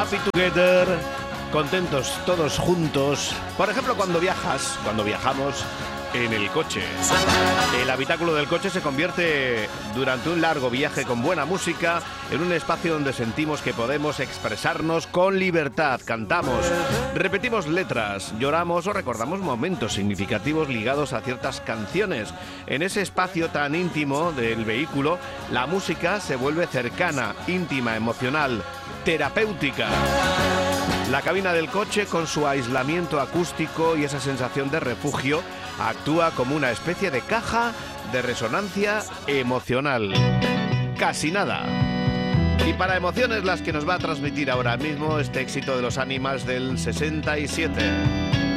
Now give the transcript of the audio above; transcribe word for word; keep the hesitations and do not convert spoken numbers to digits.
Happy Together, contentos todos juntos. Por ejemplo, cuando viajas, cuando viajamos en el coche. El habitáculo del coche se convierte, durante un largo viaje con buena música, en un espacio donde sentimos que podemos expresarnos con libertad. Cantamos, repetimos letras, lloramos o recordamos momentos significativos ligados a ciertas canciones. En ese espacio tan íntimo del vehículo, la música se vuelve cercana, íntima, emocional, terapéutica. La cabina del coche, con su aislamiento acústico y esa sensación de refugio, actúa como una especie de caja de resonancia emocional. Casi nada. Y para emociones las que nos va a transmitir ahora mismo este éxito de los Animals del sesenta y siete.